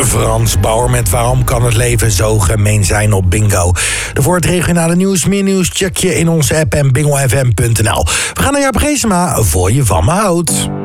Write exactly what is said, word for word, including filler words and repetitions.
Frans Bauer met Waarom kan het leven zo gemeen zijn op Bingo. Voor het regionale nieuws, meer nieuws check je in onze app en bingo f m punt n l. We gaan naar Jaap Geesema voor je van me houdt.